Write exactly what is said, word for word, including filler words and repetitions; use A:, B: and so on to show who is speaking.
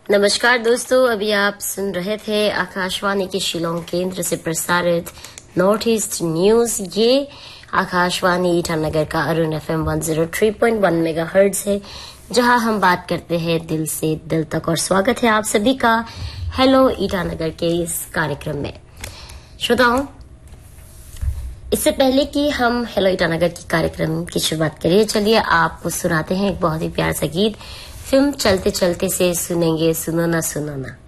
A: नमस्कार दोस्तों, अभी आप सुन रहे थे आकाशवाणी के शिलोंग केंद्र से प्रसारित नॉर्थ ईस्ट न्यूज। ये आकाशवाणी ईटानगर का Arun FM one zero three point one megahertz है, जहां हम बात करते हैं दिल से दिल तक। और स्वागत है आप सभी का हेलो ईटानगर के इस कार्यक्रम में। श्रोताओं, इससे पहले कि हम हेलो ईटानगर की कार्यक्रम की शुरुआत करिए, चलिए आपको सुनाते हैं एक बहुत ही प्यारा सा गीत। फिल्म चलते चलते से सुनेंगे सुनो ना सुनो ना।